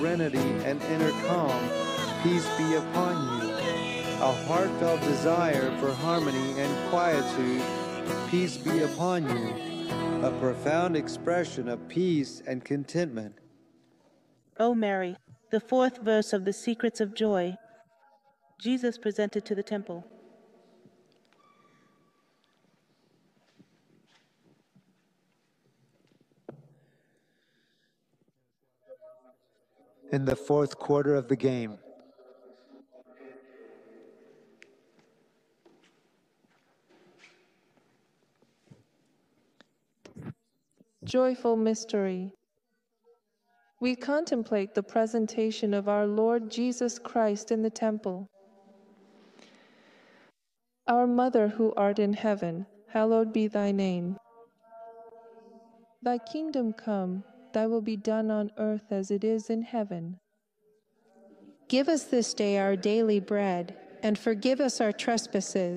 serenity and inner calm, peace be upon you. A heartfelt desire for harmony and quietude, peace be upon you. A profound expression of peace and contentment. O Mary, the fourth verse of the Secrets of Joy, Jesus presented to the temple. In the fourth quarter of the game. Joyful Mystery. We contemplate the presentation of our Lord Jesus Christ in the temple. Our Mother who art in heaven, hallowed be thy name. Thy kingdom come, thy will be done on earth as it is in heaven. Give us this day our daily bread, and forgive us our trespasses,